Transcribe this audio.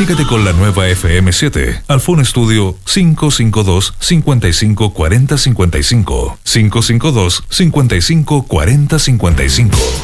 Comunícate con la nueva FM7 al Phone Studio 552-554055. 552-554055.